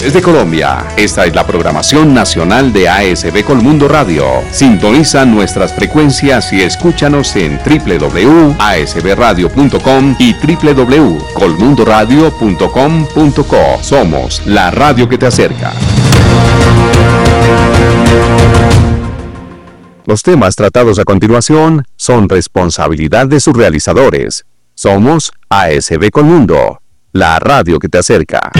Desde Colombia, esta es la programación nacional de ASB Colmundo Radio. Sintoniza nuestras frecuencias y escúchanos en www.asbradio.com y www.colmundoradio.com.co. Somos la radio que te acerca. Los temas tratados a continuación son responsabilidad de sus realizadores. Somos ASB Colmundo, la radio que te acerca.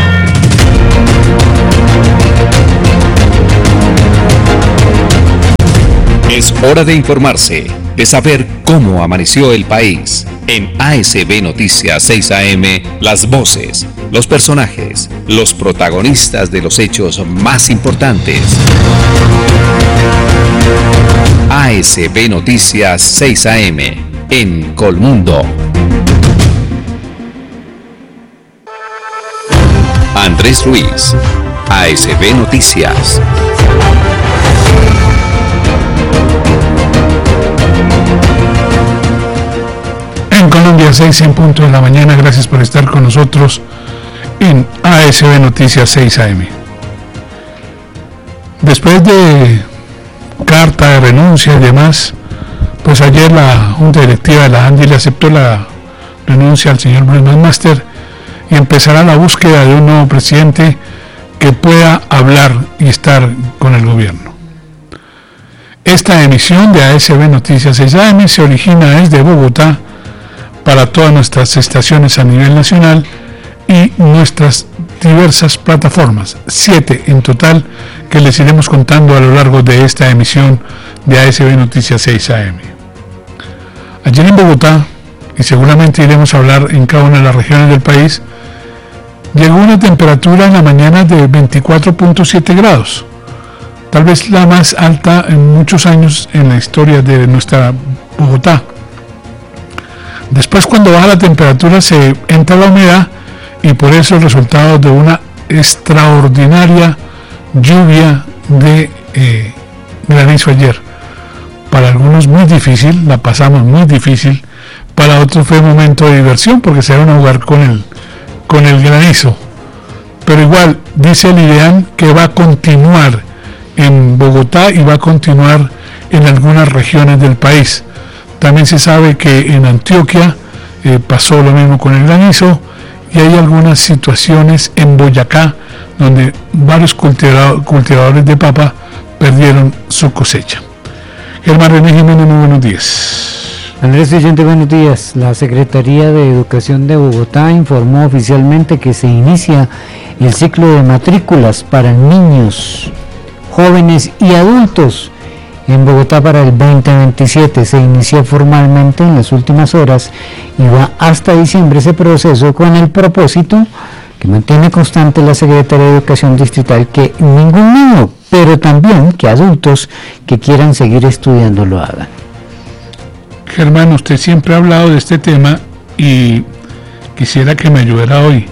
Es hora de informarse, de saber cómo amaneció el país. En ASB Noticias 6 AM, las voces, los personajes, los protagonistas de los hechos más importantes. ASB Noticias 6 AM, en Colmundo. Andrés Ruiz, ASB Noticias. En Colombia, 6 en punto de la mañana. Gracias por estar con nosotros en ASB Noticias 6 AM. Después de carta de renuncia y demás, pues ayer la Junta Directiva de la ANDI le aceptó la renuncia al señor Bruno Master y empezará la búsqueda de un nuevo presidente que pueda hablar y estar con el gobierno. Esta emisión de ASB Noticias 6 AM se origina desde Bogotá para todas nuestras estaciones a nivel nacional y nuestras diversas plataformas, 7 en total, que les iremos contando a lo largo de esta emisión de ASB Noticias 6 AM. Ayer en Bogotá, y seguramente iremos a hablar en cada una de las regiones del país, llegó una temperatura en la mañana de 24.7 grados, tal vez la más alta en muchos años en la historia de nuestra Bogotá. Después, cuando baja la temperatura, se entra la humedad y por eso el resultado de una extraordinaria lluvia de granizo ayer. Para algunos muy difícil, la pasamos muy difícil, para otros fue un momento de diversión porque se van a jugar con el granizo. Pero igual, dice el IDEAN que va a continuar en Bogotá y va a continuar en algunas regiones del país. También se sabe que en Antioquia pasó lo mismo con el granizo y hay algunas situaciones en Boyacá donde varios cultivadores de papa perdieron su cosecha. Germán René Jiménez, muy buenos días. Andrés Vicente, buenos días. La Secretaría de Educación de Bogotá informó oficialmente que se inicia el ciclo de matrículas para niños, jóvenes y adultos en Bogotá para el 2027. Se inició formalmente en las últimas horas y va hasta diciembre ese proceso con el propósito que mantiene constante la Secretaría de Educación Distrital que ningún niño, pero también que adultos que quieran seguir estudiando lo hagan. Germán, usted siempre ha hablado de este tema y quisiera que me ayudara hoy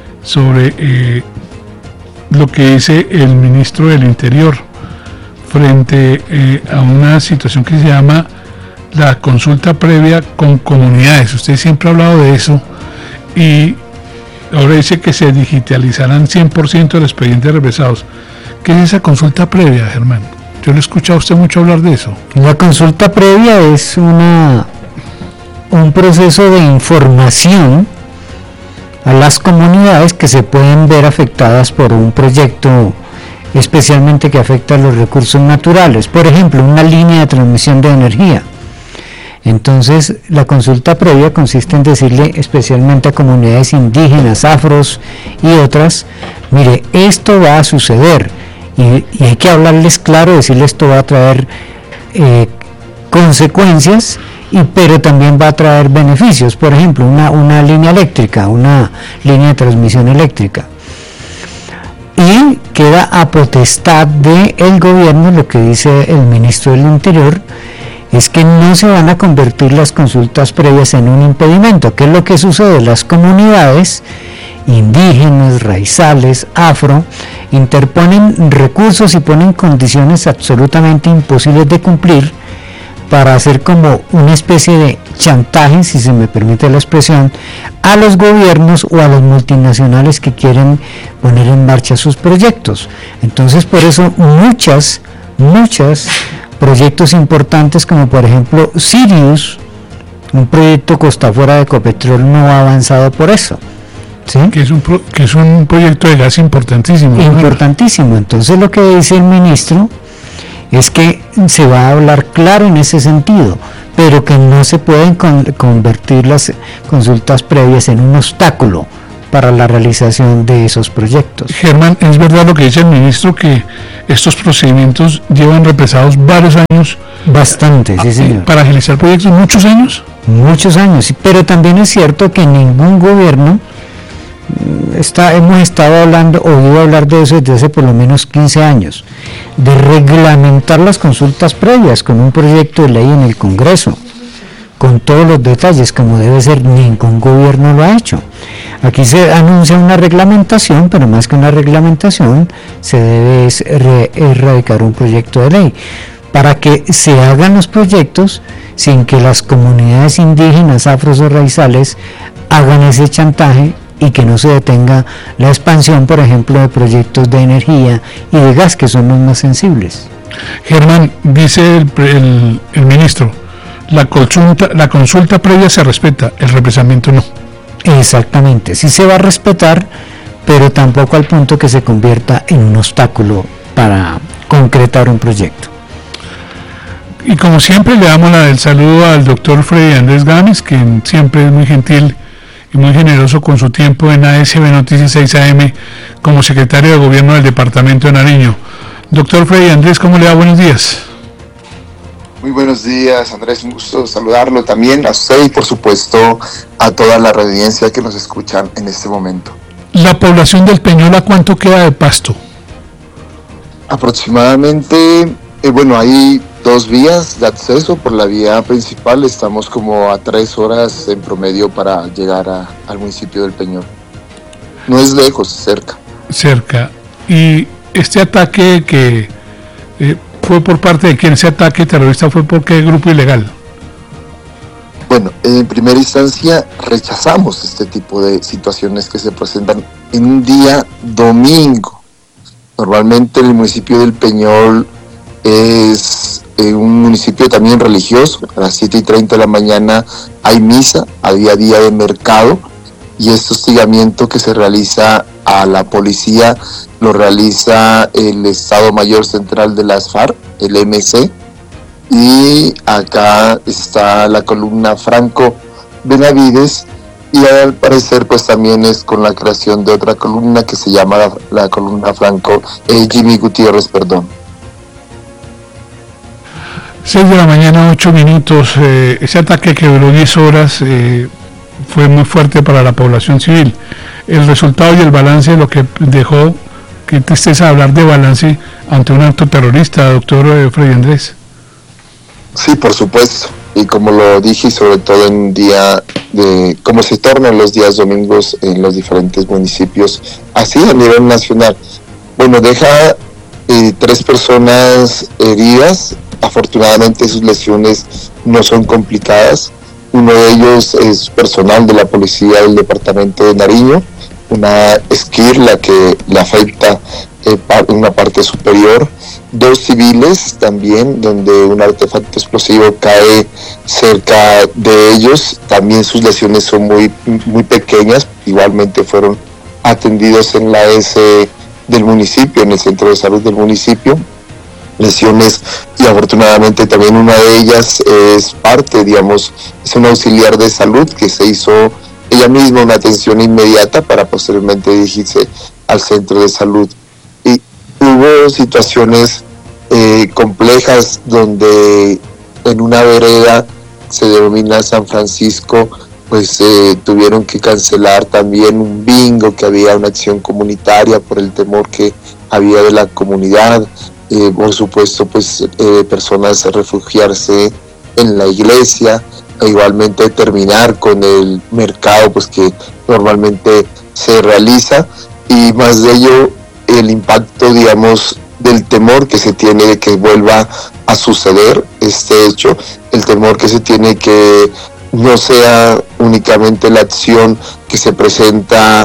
sobre lo que dice el ministro del Interior frente a una situación que se llama la consulta previa con comunidades. Usted siempre ha hablado de eso y ahora dice que se digitalizarán 100% de los expedientes represados. ¿Qué es esa consulta previa, Germán? Yo le he escuchado a usted mucho hablar de eso. La consulta previa es un proceso de información a las comunidades que se pueden ver afectadas por un proyecto especialmente que afecta a los recursos naturales, por ejemplo, una línea de transmisión de energía. Entonces, la consulta previa consiste en decirle especialmente a comunidades indígenas, afros y otras, mire, esto va a suceder y hay que hablarles claro, decirles esto va a traer consecuencias, pero también va a traer beneficios, por ejemplo, una línea eléctrica, una línea de transmisión eléctrica. Y queda a potestad del gobierno, lo que dice el ministro del Interior, es que no se van a convertir las consultas previas en un impedimento. ¿Qué es lo que sucede? Las comunidades indígenas, raizales, afro, interponen recursos y ponen condiciones absolutamente imposibles de cumplir para hacer como una especie de chantaje, si se me permite la expresión, a los gobiernos o a los multinacionales que quieren poner en marcha sus proyectos. Entonces, por eso muchos proyectos importantes, como por ejemplo Sirius, un proyecto costa afuera de Ecopetrol, no ha avanzado por eso. ¿Sí? Que es un proyecto de gas importantísimo. Importantísimo. Entonces lo que dice el ministro es que se va a hablar claro en ese sentido, pero que no se pueden convertir las consultas previas en un obstáculo para la realización de esos proyectos. Germán, ¿es verdad lo que dice el ministro, que estos procedimientos llevan represados varios años? Bastante, sí, señor. ¿Para agilizar proyectos muchos años? Muchos años, pero también es cierto que ningún gobierno hemos estado oído hablar de eso desde hace por lo menos 15 años, de reglamentar las consultas previas con un proyecto de ley en el Congreso, con todos los detalles como debe ser. Ningún gobierno lo ha hecho. Aquí se anuncia una reglamentación, pero más que una reglamentación, se debe erradicar un proyecto de ley, para que se hagan los proyectos sin que las comunidades indígenas, afros o raizales hagan ese chantaje, y que no se detenga la expansión, por ejemplo, de proyectos de energía y de gas, que son los más sensibles. Germán, dice el ministro, la consulta previa se respeta, el represamiento no. Exactamente, sí se va a respetar, pero tampoco al punto que se convierta en un obstáculo para concretar un proyecto. Y como siempre le damos el saludo al doctor Freddy Andrés Gámez, que siempre es muy gentil y muy generoso con su tiempo en ASB Noticias 6 AM como secretario de Gobierno del Departamento de Nariño. Doctor Freddy Andrés, ¿cómo le va? Buenos días. Muy buenos días, Andrés, un gusto saludarlo también a usted y por supuesto a toda la audiencia que nos escuchan en este momento. ¿La población del Peñol a cuánto queda de Pasto? Aproximadamente, hay 2 vías de acceso. Por la vía principal estamos como a 3 horas en promedio para llegar al municipio del Peñol. No es lejos, cerca. Cerca. ¿Y este ataque que fue por parte de quién? ¿Ese ataque terrorista fue por qué grupo ilegal? Bueno, en primera instancia rechazamos este tipo de situaciones que se presentan en un día domingo. Normalmente el municipio del Peñol es un municipio también religioso. A las 7:30 de la mañana hay misa, había día de mercado, y este hostigamiento que se realiza a la policía lo realiza el Estado Mayor Central de las FARC, el MC, y acá está la columna Franco Benavides, y al parecer pues también es con la creación de otra columna que se llama la columna Franco Jimmy Gutiérrez, perdón. 6 de la mañana, 8 minutos. Ese ataque que duró 10 horas fue muy fuerte para la población civil. El resultado y el balance, lo que dejó, qué tristeza hablar de balance ante un acto terrorista, doctor Freddy Andrés. Sí, por supuesto. Y como lo dije, sobre todo en un día como se tornan los días domingos en los diferentes municipios, así a nivel nacional. Bueno, deja 3 personas heridas. Afortunadamente sus lesiones no son complicadas. Uno de ellos es personal de la policía del departamento de Nariño, una esquirla que le afecta una parte superior. 2 civiles también, donde un artefacto explosivo cae cerca de ellos. También sus lesiones son muy pequeñas. Igualmente fueron atendidos en la S del municipio, en el centro de salud del municipio. Lesiones, y afortunadamente también una de ellas es es una auxiliar de salud que se hizo ella misma una atención inmediata para posteriormente dirigirse al centro de salud. Y hubo situaciones complejas donde en una vereda se denomina San Francisco, pues tuvieron que cancelar también un bingo, que había una acción comunitaria por el temor que había de la comunidad. Por supuesto, pues personas refugiarse en la iglesia, e igualmente terminar con el mercado pues que normalmente se realiza, y más de ello el impacto del temor que se tiene de que vuelva a suceder este hecho, el temor que se tiene que no sea únicamente la acción que se presenta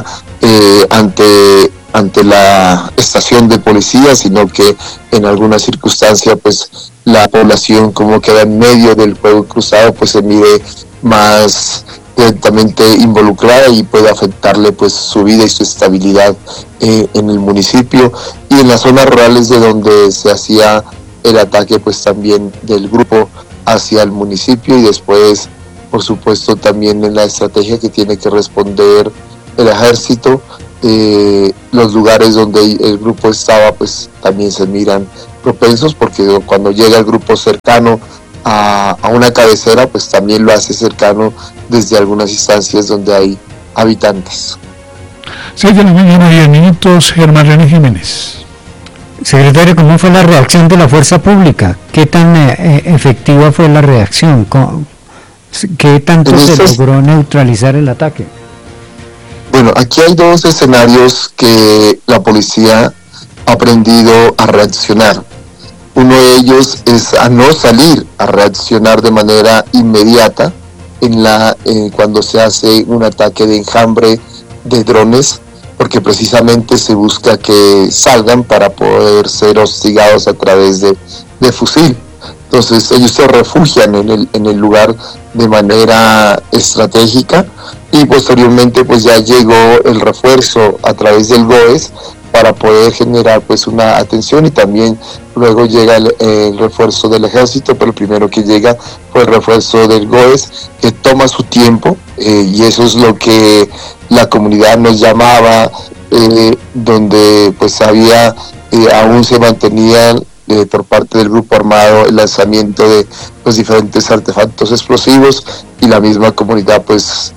ante la estación de policía, sino que en alguna circunstancia pues la población como queda en medio del fuego cruzado pues se mire más directamente involucrada y puede afectarle pues su vida y su estabilidad en el municipio y en las zonas rurales de donde se hacía el ataque pues también del grupo hacia el municipio y después por supuesto también en la estrategia que tiene que responder el ejército. Los lugares donde el grupo estaba pues también se miran propensos porque cuando llega el grupo cercano a una cabecera pues también lo hace cercano desde algunas instancias donde hay habitantes. 6 de la mañana, 10 minutos, Germán René Jiménez. Secretario, ¿cómo fue la reacción de la fuerza pública? ¿Qué tan efectiva fue la reacción? ¿Qué tanto se logró neutralizar el ataque? Bueno, aquí hay dos escenarios que la policía ha aprendido a reaccionar. Uno de ellos es a no salir a reaccionar de manera inmediata cuando se hace un ataque de enjambre de drones, porque precisamente se busca que salgan para poder ser hostigados a través de fusil. Entonces ellos se refugian en el lugar de manera estratégica y posteriormente pues ya llegó el refuerzo a través del GOES para poder generar pues una atención y también luego llega el refuerzo del ejército, pero el primero que llega fue el refuerzo del GOES que toma su tiempo y eso es lo que la comunidad nos llamaba, donde pues había, aún se mantenían por parte del grupo armado el lanzamiento de los diferentes artefactos explosivos y la misma comunidad pues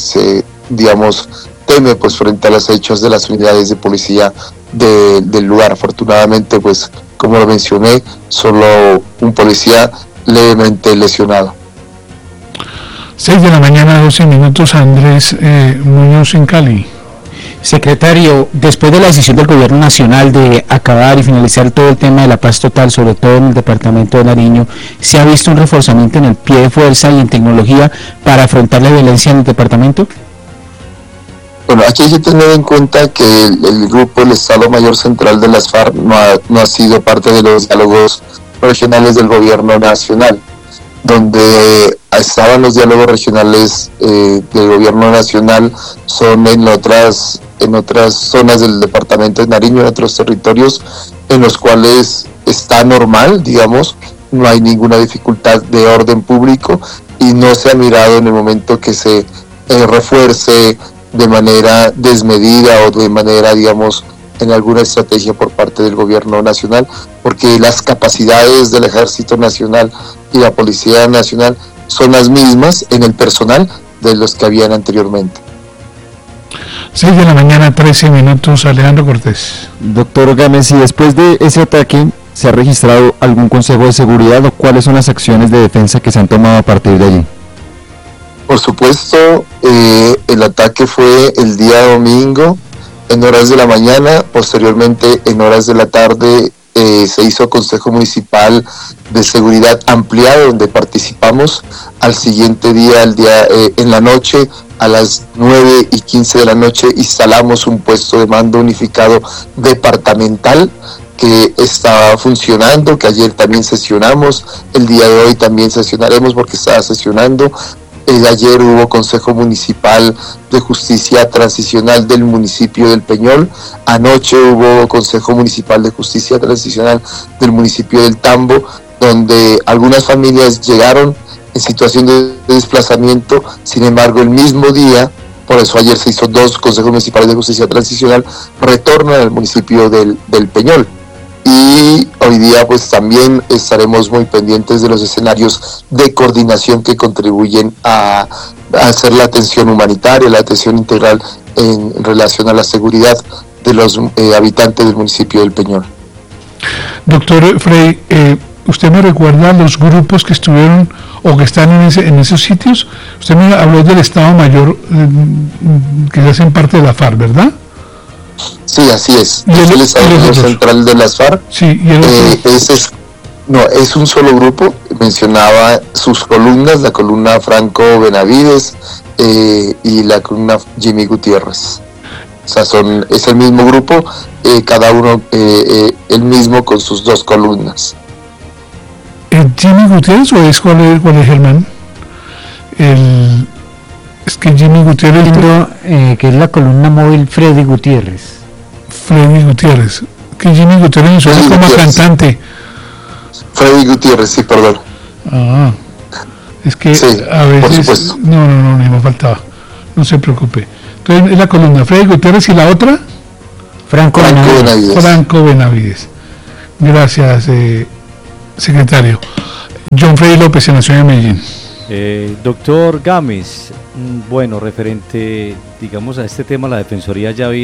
teme pues frente a los hechos de las unidades de policía del lugar. Afortunadamente pues como lo mencioné, solo un policía levemente lesionado. 6 de la mañana, 12 minutos, Andrés Muñoz en Cali. Secretario, después de la decisión del Gobierno Nacional de acabar y finalizar todo el tema de la paz total, sobre todo en el departamento de Nariño, ¿se ha visto un reforzamiento en el pie de fuerza y en tecnología para afrontar la violencia en el departamento? Bueno, aquí hay que tener en cuenta que el grupo, el Estado Mayor Central de las FARC no ha sido parte de los diálogos regionales del Gobierno Nacional, donde estaban los diálogos regionales del Gobierno Nacional son en otras zonas del departamento de Nariño, en otros territorios en los cuales está normal, digamos, no hay ninguna dificultad de orden público y no se ha mirado en el momento que se refuerce de manera desmedida o de manera, digamos, en alguna estrategia por parte del Gobierno Nacional, porque las capacidades del Ejército Nacional y la Policía Nacional son las mismas en el personal de los que habían anteriormente. 6 de la mañana, 13 minutos, Alejandro Cortés. Doctor Gámez, si después de ese ataque se ha registrado algún consejo de seguridad o cuáles son las acciones de defensa que se han tomado a partir de allí. Por supuesto, el ataque fue el día domingo en horas de la mañana, posteriormente en horas de la tarde se hizo Consejo Municipal de Seguridad ampliado donde participamos. Al siguiente día, en la noche, a las 9:15 de la noche, instalamos un puesto de mando unificado departamental que estaba funcionando, que ayer también sesionamos, el día de hoy también sesionaremos porque estaba sesionando. Ayer hubo Consejo Municipal de Justicia Transicional del municipio del Peñol. Anoche hubo Consejo Municipal de Justicia Transicional del municipio del Tambo, donde algunas familias llegaron en situación de desplazamiento. Sin embargo, el mismo día, por eso ayer se hizo 2 Consejos Municipales de Justicia Transicional, retornan al municipio del Peñol. Y hoy día pues también estaremos muy pendientes de los escenarios de coordinación que contribuyen a hacer la atención humanitaria, la atención integral en relación a la seguridad de los habitantes del municipio del Peñol. Doctor Frey, ¿usted me recuerda los grupos que estuvieron o que están en esos sitios? Usted me habló del Estado Mayor que hacen parte de la FARC, ¿verdad? Sí, así es. ¿Y Es el Estado Central de las FARC. Sí, y el otro. No, es un solo grupo. Mencionaba sus columnas, la columna Franco Benavides y la columna Jimmy Gutiérrez. O sea, es el mismo grupo, cada uno el mismo con sus dos columnas. ¿El Jimmy Gutiérrez o es cuál es Germán? Es que Jimmy Gutiérrez... que es la columna móvil Freddy Gutiérrez. Que Jimmy Gutiérrez suena como Gutiérrez. Cantante. Freddy Gutiérrez, sí, perdón. Es que sí, a veces... No, me faltaba. No se preocupe. Entonces es la columna Freddy Gutiérrez y la otra... Franco Benavides. Gracias, secretario. John Freddy López, en la ciudad de Medellín. Doctor Gámez, bueno, referente, digamos, a este tema, la Defensoría ya había